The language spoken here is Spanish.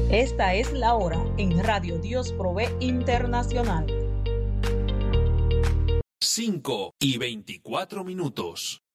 Esta es la hora en Radio Dios Provee Internacional. 5:24.